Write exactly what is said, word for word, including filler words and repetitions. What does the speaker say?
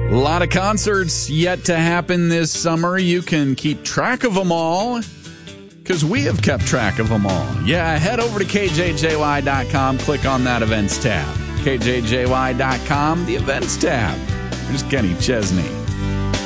A lot of concerts yet to happen this summer. You can keep track of them all because we have kept track of them all. Yeah, head over to K J J Y dot com, click on that events tab. K J J Y dot com, the events tab. There's Kenny Chesney.